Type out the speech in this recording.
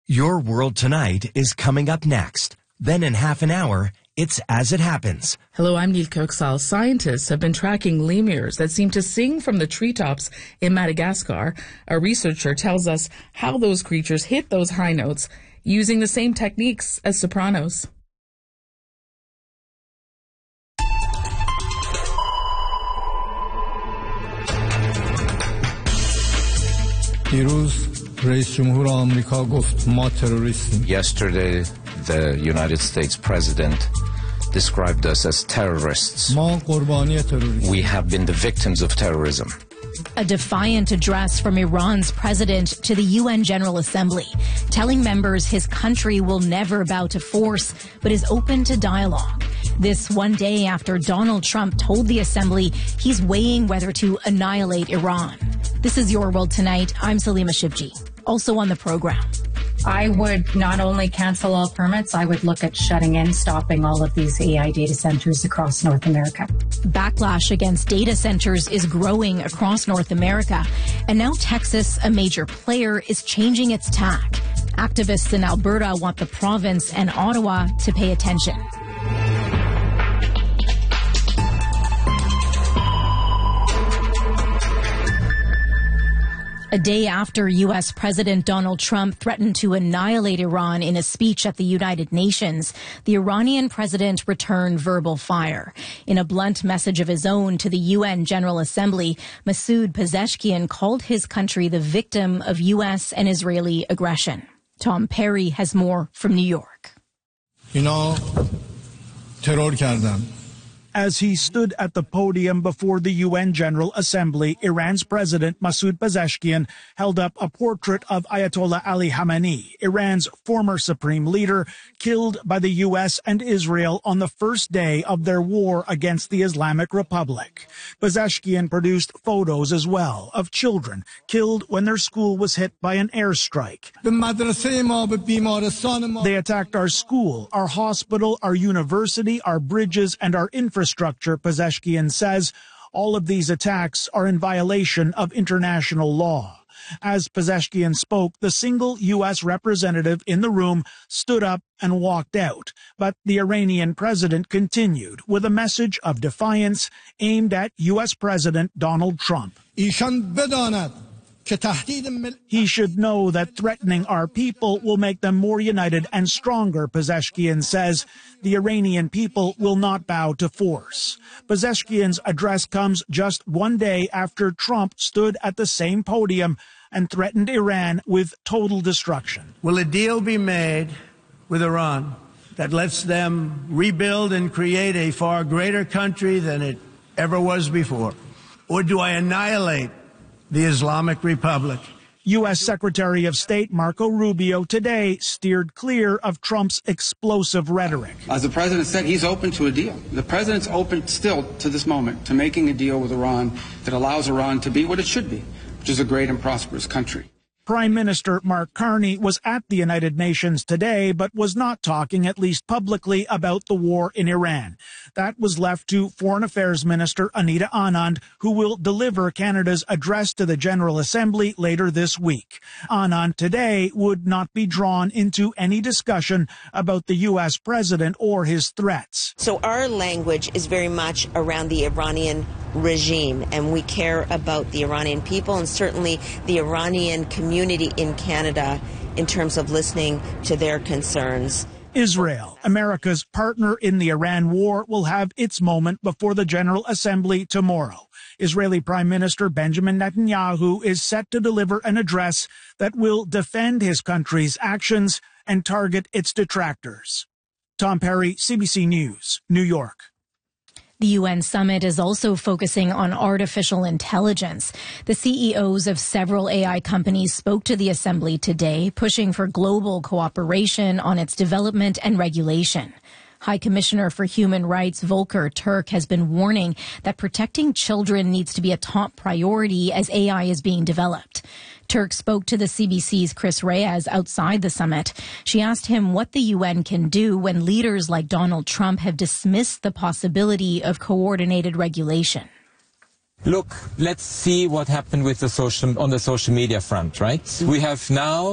Your World Tonight is coming up next. Then in half an hour, it's As It Happens. Hello, I'm Neil Kirksall. Scientists have been tracking lemurs that seem to sing from the treetops in Madagascar. A researcher tells us how those creatures hit those high notes using the same techniques as sopranos. Yesterday, the United States president described us as terrorists. We have been the victims of terrorism. A defiant address from Iran's president to the UN General Assembly, telling members his country will never bow to force, but is open to dialogue. This one day after Donald Trump told the Assembly he's weighing whether to annihilate Iran. This is Your World Tonight. I'm Salima Shivji. Also on the program. I would not only cancel all permits, I would look at shutting in, stopping all of these AI data centers across North America. Backlash against data centers is growing across North America. And now Texas, a major player, is changing its tack. Activists in Alberta want the province and Ottawa to pay attention. A day after U.S. President Donald Trump threatened to annihilate Iran in a speech at the United Nations, the Iranian president returned verbal fire. In a blunt message of his own to the UN General Assembly, Masoud Pezeshkian called his country the victim of U.S. and Israeli aggression. Tom Perry has more from New York. As he stood at the podium before the UN General Assembly, Iran's President Masoud Pezeshkian held up a portrait of Ayatollah Ali Khamenei, Iran's former supreme leader, killed by the US and Israel on the first day of their war against the Islamic Republic. Pezeshkian produced photos as well of children killed when their school was hit by an airstrike. They attacked our school, our hospital, our university, our bridges, and our infrastructure, Pezeshkian says. All of these attacks are in violation of international law. As Pezeshkian spoke, the single U.S. representative in the room stood up and walked out. But the Iranian president continued with a message of defiance aimed at U.S. President Donald Trump. He should know that threatening our people will make them more united and stronger, Pezeshkian says. The Iranian people will not bow to force. Pezeshkian's address comes just one day after Trump stood at the same podium and threatened Iran with total destruction. Will a deal be made with Iran that lets them rebuild and create a far greater country than it ever was before? Or do I annihilate the Islamic Republic? U.S. Secretary of State Marco Rubio today steered clear of Trump's explosive rhetoric. As the president said, he's open to a deal. The president's open still to this moment to making a deal with Iran that allows Iran to be what it should be, which is a great and prosperous country. Prime Minister Mark Carney was at the United Nations today, but was not talking, at least publicly, about the war in Iran. That was left to Foreign Affairs Minister Anita Anand, who will deliver Canada's address to the General Assembly later this week. Anand today would not be drawn into any discussion about the U.S. president or his threats. So our language is very much around the Iranian regime, and we care about the Iranian people and certainly the Iranian community in Canada in terms of listening to their concerns. Israel, America's partner in the Iran war, will have its moment before the General Assembly tomorrow. Israeli Prime Minister Benjamin Netanyahu is set to deliver an address that will defend his country's actions and target its detractors. Tom Perry, CBC News, New York. The UN summit is also focusing on artificial intelligence. The CEOs of several AI companies spoke to the assembly today, pushing for global cooperation on its development and regulation. High Commissioner for Human Rights Volker Turk has been warning that protecting children needs to be a top priority as AI is being developed. Turk spoke to the CBC's Chris Reyes outside the summit. She asked him what the UN can do when leaders like Donald Trump have dismissed the possibility of coordinated regulation. Look, let's see what happened with on the social media front, right? We have now